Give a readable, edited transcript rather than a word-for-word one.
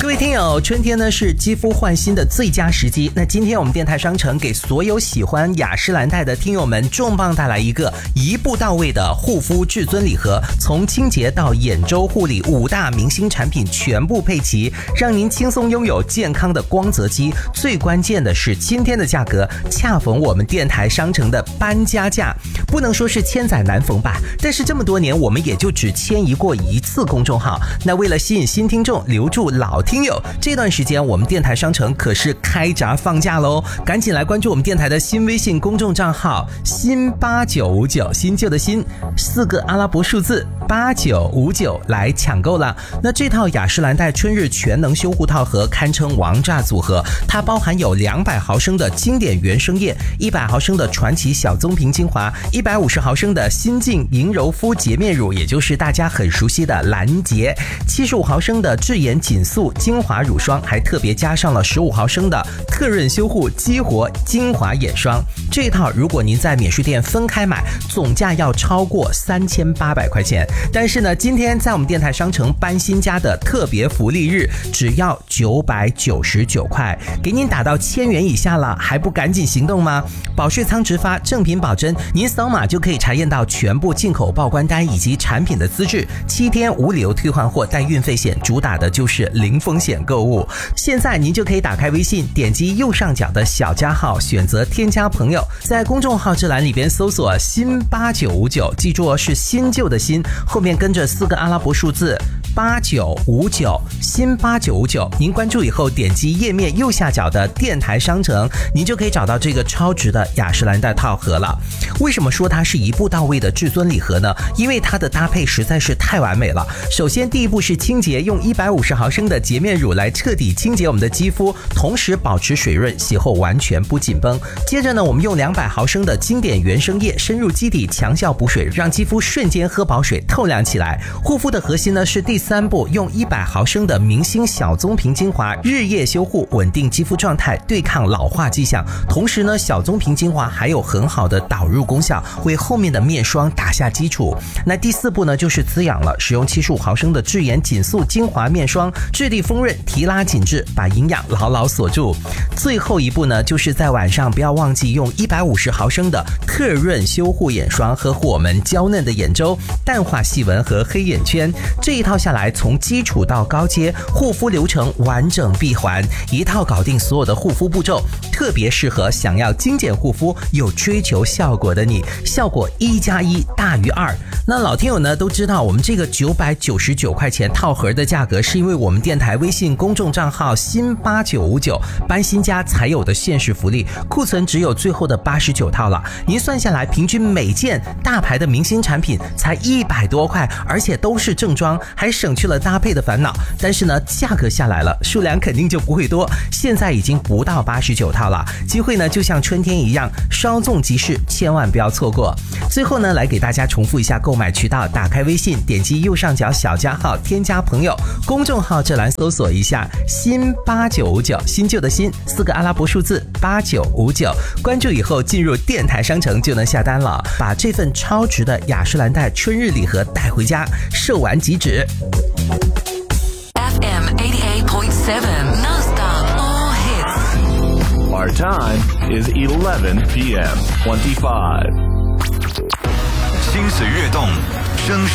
各位听友，春天呢是肌肤焕新的最佳时机。那今天我们电台商城给所有喜欢雅诗兰黛的听友们重磅带来一个一步到位的护肤至尊礼盒，从清洁到眼周护理5大明星产品全部配齐，让您轻松拥有健康的光泽肌。最关键的是今天的价格恰逢我们电台商城的搬家价，不能说是千载难逢吧，但是这么多年我们也就只迁移过一次公众号。那为了吸引新听众，留住老听友，这段时间我们电台商城可是开闸放假喽，赶紧来关注我们电台的新微信公众账号新8959，新旧的新4个阿拉伯数字8959来抢购了。那这套雅诗兰黛春日全能修护套盒堪称王炸组合，它包含有200毫升的经典原生液，100毫升的传奇小棕瓶精华，150毫升的新净银柔肤洁面乳，也就是大家很熟悉的兰洁，75毫升的智妍紧塑精华乳霜，还特别加上了15毫升的特润修护激活精华眼霜。这一套如果您在免税店分开买，总价要超过3800块钱，但是呢，今天在我们电台商城搬新家的特别福利日，只要999块，给您打到1000元以下了，还不赶紧行动吗？保税仓直发，正品保真，您扫码就可以查验到全部进口报关单以及产品的资质，7天无理由退换货，带运费险，主打的就是零风险购物。现在您就可以打开微信，点击右上角的小加号，选择添加朋友，在公众号这栏里边搜索新8959，记住是新旧的新，后面跟着4个阿拉伯数字8959，新8959。您关注以后，点击页面右下角的电台商城，您就可以找到这个超值的雅诗兰黛套盒了。为什么说它是一步到位的至尊礼盒呢？因为它的搭配实在是太完美了。首先第一步是清洁，用150毫升的洁面乳来彻底清洁我们的肌肤，同时保持水润，洗后完全不紧绷。接着呢，我们用200毫升的经典原生液深入基底，强效补水，让肌肤瞬间喝饱水，透亮起来。护肤的核心呢是第3步，用100毫升的明星小棕瓶精华日夜修护，稳定肌肤状态，对抗老化迹象。同时呢，小棕瓶精华还有很好的导入功效，为后面的面霜打下基础。那第4步呢就是滋养了，使用75毫升的智妍紧塑精华面霜，质地丰润，提拉紧致，把营养牢牢锁住。最后一步呢，就是在晚上不要忘记用150毫升的特润修护眼霜，呵护我们娇嫩的眼周，淡化细纹和黑眼圈。这一套下来，从基础到高阶，护肤流程完整闭环，一套搞定所有的护肤步骤，特别适合想要精简护肤又追求效果的你，效果1+1大于2。那老听友呢都知道，我们这个999块钱套盒的价格，是因为我们电台微信公众账号新8959搬新家才有的限时福利，库存只有最后的89套了。您算下来，平均每件大牌的明星产品才100多块，而且都是正装，还省去了搭配的烦恼。但是呢，价格下来了，数量肯定就不会多，现在已经不到89套了。机会呢就像春天一样，稍纵即逝，千万不要错过。最后呢，来给大家重复一下购买渠道，打开微信，点击右上角小加号，添加朋友，公众号这栏搜索一下新8959，新旧的新4个阿拉伯数字8959，关注以后进入电台商城就能下单了，把这份超值的雅诗兰黛春日礼盒带回家，售完即止。 FM 88.7 non-stop all hits. Our time is 11 p.m. 25. 心随跃动，声